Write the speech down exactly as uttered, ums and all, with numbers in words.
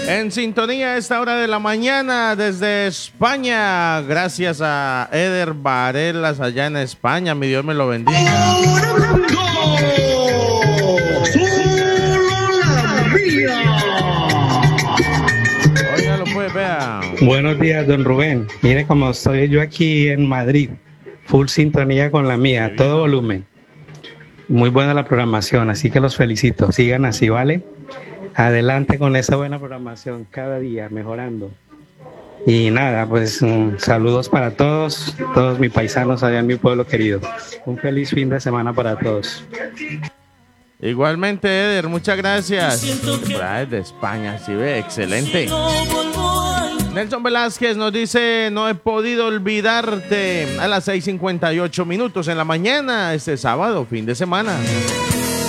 En sintonía a esta hora de la mañana desde España. Gracias a Eder Varelas allá en España. Mi Dios me lo bendiga. Óigalo pues, vea. Buenos días, don Rubén. Mire cómo estoy yo aquí en Madrid. Full sintonía con la mía, todo volumen. Muy buena la programación, así que los felicito. Sigan así, ¿vale? Adelante con esa buena programación, cada día mejorando. Y nada, pues um, saludos para todos, todos mis paisanos allá en mi pueblo querido. Un feliz fin de semana para todos. Igualmente, Eder, muchas gracias. Por ahí de España, sí ve, excelente. Nelson Velázquez nos dice: no he podido olvidarte, a las seis cincuenta y ocho minutos en la mañana, este sábado, fin de semana.